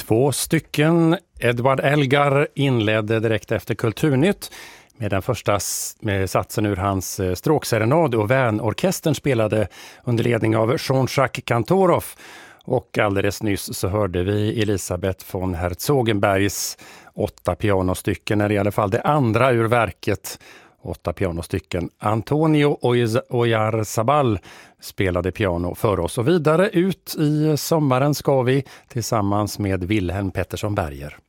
2 stycken. Edward Elgar inledde direkt efter Kulturnytt med den första med satsen ur hans stråkserenad, och Värnorkestern spelade under ledning av Jean-Jacques Kantorov. Och alldeles nyss så hörde vi Elisabeth von Herzogenbergs 8 pianostycken, eller i alla fall det andra ur verket, 8 pianostycken. Antonio Oyarzabal spelade piano för oss, och vidare ut i sommaren ska vi tillsammans med Wilhelm Pettersson Berger.